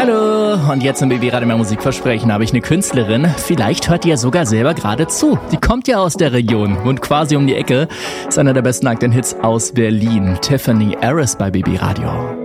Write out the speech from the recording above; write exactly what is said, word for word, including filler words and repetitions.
Hallo, und jetzt im Baby Radio Mehr Musikversprechen habe ich eine Künstlerin, vielleicht hört ihr ja sogar selber gerade zu. Die kommt ja aus der Region und quasi um die Ecke, ist einer der besten aktuellen Hits aus Berlin. Tiffany Harris bei Baby Radio.